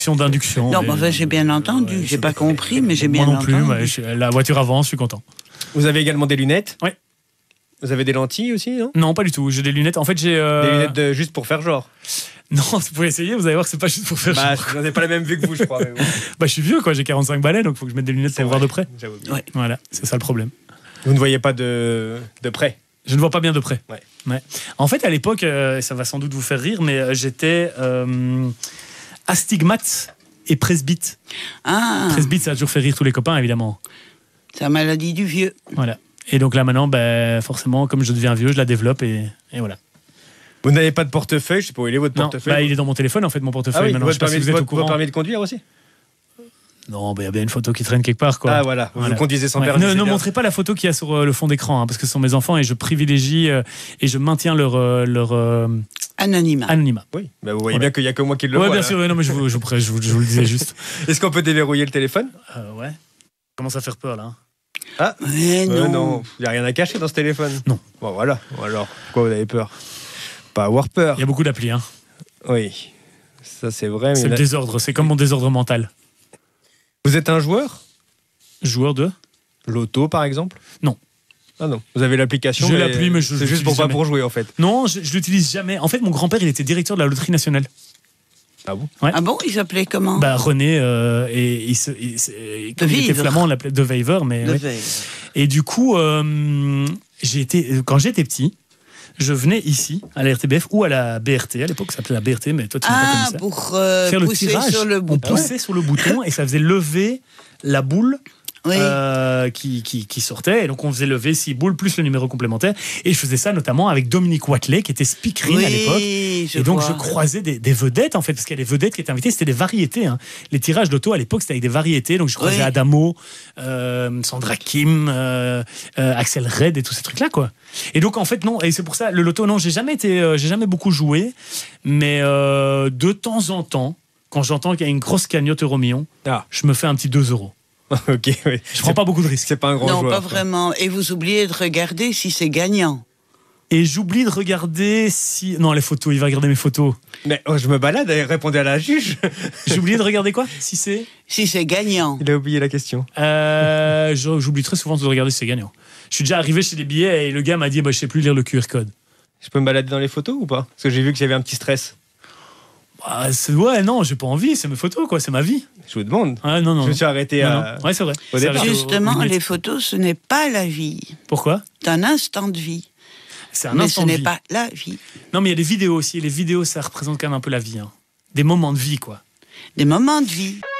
D'induction. Non, enfin, j'ai bien entendu. J'ai pas compris, mais j'ai bien entendu. Moi non plus. La voiture avance, je suis content. Vous avez également des lunettes ? Oui. Vous avez des lentilles aussi, non ? Non, pas du tout. J'ai des lunettes. En fait, j'ai... Des lunettes juste pour faire genre ? Non, vous pouvez essayer, vous allez voir que c'est pas juste pour faire genre. J'en ai pas la même vue que vous, je crois. Mais bon. Je suis vieux, quoi. J'ai 45 balais, donc il faut que je mette des lunettes pour voir de près. J'avoue. Ouais. Voilà, c'est ça le problème. Vous ne voyez pas de près ? Je ne vois pas bien de près. Ouais. En fait, à l'époque, ça va sans doute vous faire rire, mais j'étais astigmate et presbyte. Ah, Presbyte, ça a toujours fait rire tous les copains, évidemment. c'est la maladie du vieux. Voilà. Et donc là, maintenant, forcément, comme je deviens vieux, je la développe et voilà. Vous n'avez pas de portefeuille ? Je sais pas où il est votre Non, portefeuille. il est dans mon téléphone, en fait, mon portefeuille. Ah oui, maintenant, votre je sais pas si vous êtes au courant. permis de conduire aussi ? Non, il y a bien une photo qui traîne quelque part, quoi. Ah voilà, vous conduisez sans permis. Ne montrez pas la photo qu'il y a sur le fond d'écran, parce que ce sont mes enfants et je privilégie et je maintiens leur Anonymat. Oui, vous voyez bien qu'il n'y a que moi qui le vois. Oui, bien sûr, non, mais je vous le disais juste. Est-ce qu'on peut déverrouiller le téléphone ? Ouais. Commence à faire peur, là. Ah, mais non. Il n'y a rien à cacher dans ce téléphone. Non. Bon, voilà. Alors, pourquoi vous avez peur ? Pas avoir peur. Il y a beaucoup d'applis, hein. Oui, ça c'est vrai. C'est le désordre, c'est comme mon désordre mental. Vous êtes un joueur ? Joueur de Loto, par exemple ? Non. Ah non, vous avez l'application. J'ai l'appli, mais c'est juste pour pas pour jouer, en fait. Non, je l'utilise jamais. En fait, mon grand-père, il était directeur de la loterie nationale. Ah bon ? Ouais. Ah bon, il s'appelait comment ? René, et comme il était flamand, on l'appelait De Wever. Mais, De ouais. Wever. Et du coup, quand j'étais petit, je venais ici, à la RTBF ou à la BRT. À l'époque, ça s'appelait la BRT, mais toi, tu n'as pas connu ça. Pour faire le pousser tirage, sur le on bouton. poussait sur le bouton et ça faisait lever la boule. Oui. Qui sortait, et donc on faisait lever 6 boules plus le numéro complémentaire, et je faisais ça notamment avec Dominique Watley qui était speakerine à l'époque, et donc je croisais des vedettes, en fait, parce qu'il y a des vedettes qui étaient invitées, c'était des variétés, hein. Les tirages d'auto à l'époque c'était avec des variétés, donc je croisais Adamo, Sandra Kim, Axel Red et tous ces trucs là, quoi. Et donc en fait non, et c'est pour ça le loto, non, j'ai jamais beaucoup joué, mais de temps en temps quand j'entends qu'il y a une grosse cagnotte Euromillions, je me fais un petit 2 €. Ok, oui. Je prends pas beaucoup de risques. C'est pas un grand joueur. Non, pas vraiment. Et vous oubliez de regarder si c'est gagnant. Et j'oublie de regarder si... Non, les photos, il va regarder mes photos. Mais je me balade et répondez à la juge. J'ai oublié de regarder quoi ? Si c'est gagnant. Il a oublié la question. J'oublie très souvent de regarder si c'est gagnant. Je suis déjà arrivé chez des billets et le gars m'a dit je sais plus lire le QR code. Je peux me balader dans les photos ou pas ? Parce que j'ai vu que j'avais un petit stress. Ouais, non, j'ai pas envie, c'est mes photos, quoi, c'est ma vie. Je vous demande. Non. Je me suis arrêté à... Ouais, c'est vrai. Justement, les photos, ce n'est pas la vie. Pourquoi ? C'est un instant de vie. C'est un mais instant ce de n'est vie. pas la vie. Non, mais il y a des vidéos aussi. Et les vidéos, ça représente quand même un peu la vie. Hein. Des moments de vie, quoi. Des moments de vie.